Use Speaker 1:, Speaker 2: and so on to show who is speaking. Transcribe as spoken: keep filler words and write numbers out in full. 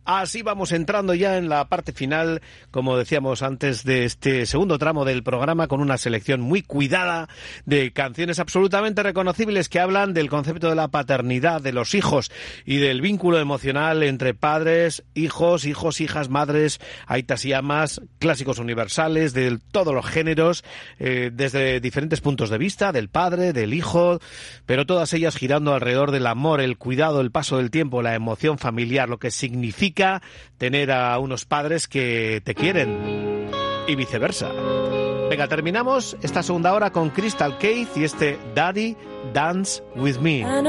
Speaker 1: Así vamos entrando ya en la parte final, como decíamos antes, de este segundo tramo del programa, con una selección muy cuidada de canciones absolutamente reconocibles que hablan del concepto de la paternidad, de los hijos y del vínculo emocional entre padres, hijos, hijos, hijas, madres, aitas y amas, clásicos universales de todos los géneros, eh, desde diferentes puntos de vista, del padre, del hijo, pero todas ellas girando alrededor del amor, el cuidado, el paso del tiempo, la emoción familiar, lo que significa tener a unos padres que te quieren y viceversa. Venga, terminamos esta segunda hora con Crystal Keith y este Daddy Dance With Me.